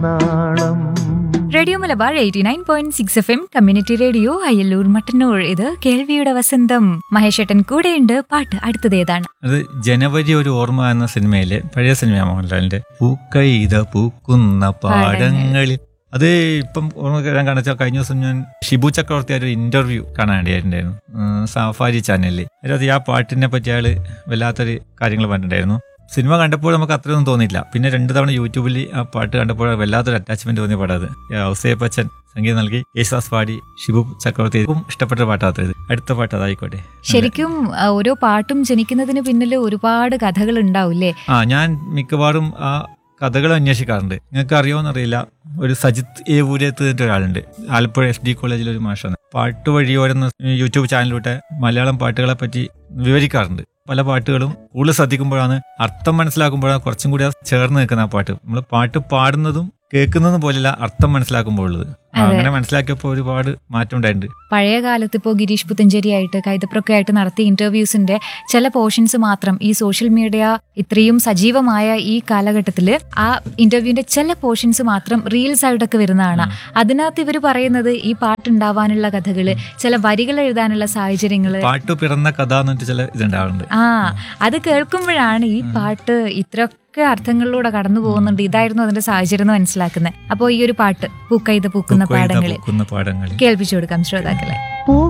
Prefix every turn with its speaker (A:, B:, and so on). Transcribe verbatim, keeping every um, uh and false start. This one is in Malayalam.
A: നാളം.
B: Radio Malabar eighty nine point six F M community radio Ayyallur Mattannur. ഇത് കേൾവിയുടെ വസന്തം. മഹേഷേട്ടൻ കൂടെയുണ്ട്. പാട്ട് അടുത്തത് ഏതാണ്?
C: അത് ജനുവരി ഒരു ഓർമ്മ എന്ന സിനിമയിലെ പഴയ സിനിമയാണ് മോഹൻലാലിന്റെ പൂക്കൈത പൂക്കുന്ന പാടങ്ങളിൽ. അത് ഇപ്പം ഓർമ്മ കാണിച്ച കഴിഞ്ഞ ദിവസം ഞാൻ ഷിബു ചക്രവർത്തി ഒരു ഇന്റർവ്യൂ കാണാൻ വേണ്ടിയിട്ടുണ്ടായിരുന്നു സഫാരി ചാനലിൽ. അതിനകത്ത് ആ പാട്ടിനെ പറ്റി അയാൾ വല്ലാത്തൊരു കാര്യങ്ങൾ പറഞ്ഞിട്ടുണ്ടായിരുന്നു. സിനിമ കണ്ടപ്പോൾ നമുക്ക് അത്രയൊന്നും തോന്നിയില്ല. പിന്നെ രണ്ടു തവണ യൂട്യൂബിൽ ആ പാട്ട് കണ്ടപ്പോൾ വല്ലാത്തൊരു അറ്റാച്ച്മെന്റ് തോന്നിയ പാടാത്. ഔസേപ്പ് ബച്ചൻ സംഗീതം നൽകി യേശുദാസ് പാടി ഷിബു ചക്രവർത്തി ഇഷ്ടപ്പെട്ട പാട്ടാത്തത്. അടുത്ത പാട്ട് അതായിക്കോട്ടെ.
B: ശരിക്കും ഓരോ പാട്ടും ജനിക്കുന്നതിന് പിന്നിൽ ഒരുപാട് കഥകൾ ഉണ്ടാവില്ലേ? ആ
C: ഞാൻ മിക്കവാറും ആ കഥകൾ അന്വേഷിക്കാറുണ്ട്. നിങ്ങൾക്ക് അറിയുമോന്നറിയില്ല, ഒരു സജിത്ത് എ ഊരത്ത് ഒരാളുണ്ട്, ആലപ്പുഴ എസ് ഡി കോളേജിൽ ഒരു മാഷാണ്. പാട്ട് വഴിയോരെന്ന് യൂട്യൂബ് ചാനലിലൂടെ മലയാളം പാട്ടുകളെ പറ്റി വിവരിക്കാറുണ്ട്. പല പാട്ടുകളും കൂടുതൽ ശ്രദ്ധിക്കുമ്പോഴാണ്, അർത്ഥം മനസ്സിലാക്കുമ്പോഴാണ് കുറച്ചും കൂടി ചേർന്ന് നിൽക്കുന്ന ആ പാട്ട്. നമ്മൾ പാട്ട് പാടുന്നതും കേൾക്കുന്നതും പോലെയല്ല അർത്ഥം മനസ്സിലാക്കുമ്പോൾ ഉള്ളത്. അങ്ങനെ മനസ്സിലാക്കിയപ്പോൾ ഒരുപാട് മാറ്റം ഉണ്ടായിട്ടുണ്ട്.
B: പഴയ കാലത്ത് ഇപ്പോൾ ഗിരീഷ് പുത്തഞ്ചേരി ആയിട്ട് കൈതപ്രൊക്കെ ആയിട്ട് നടത്തിയ ഇന്റർവ്യൂസിന്റെ ചില പോർഷൻസ് മാത്രം ഈ സോഷ്യൽ മീഡിയ ഇത്രയും സജീവമായ ഈ കാലഘട്ടത്തിൽ ആ ഇന്റർവ്യൂവിന്റെ ചില പോർഷൻസ് മാത്രം റീൽസ് ആയിട്ടൊക്കെ വരുന്നതാണ്. അതിനകത്ത് ഇവർ പറയുന്നത് ഈ പാട്ടുണ്ടാവാനുള്ള കഥകള്, ചില വരികൾ എഴുതാനുള്ള സാഹചര്യങ്ങള്,
C: പാട്ട് പിറന്ന കഥ എന്നിട്ട് ചില ഇതുണ്ടാവുന്നുണ്ട്.
B: ആ അത് കേൾക്കുമ്പോഴാണ് ഈ പാട്ട് ഇത്ര അർത്ഥങ്ങളിലൂടെ കടന്നു പോകുന്നുണ്ട്, ഇതായിരുന്നു അതിന്റെ സാഹചര്യം എന്ന് മനസ്സിലാക്കുന്നത്. അപ്പോൾ ഈ ഒരു പാട്ട് പൂക്കൈത പൂക്കുന്ന പാടങ്ങളിൽ കേൾപ്പിച്ചു കൊടുക്കാം ശ്രോതാക്കളെ.